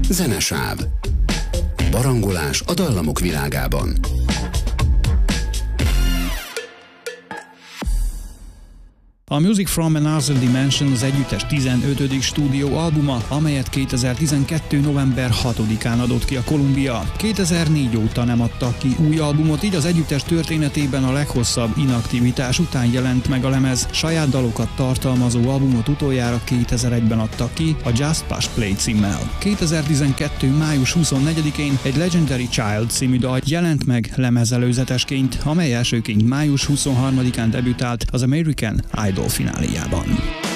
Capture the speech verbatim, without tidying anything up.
Zenesáv. Barangolás a dallamok világában. A Music from Another Dimension az együttes tizenötödik stúdióalbuma, amelyet kétezer-tizenkettő november hatodikán adott ki a Columbia. kétezer-négy óta nem adtak ki új albumot, így az együttes történetében a leghosszabb inaktivitás után jelent meg a lemez. Saját dalokat tartalmazó albumot utoljára kétezer-egyben adtak ki, a Just Push Play címmel. kétezer-tizenkettő május huszonnegyedikén egy Legendary Child című dal jelent meg lemezelőzetesként, amely elsőként május huszonharmadikán debütált az American Idol fináléjában.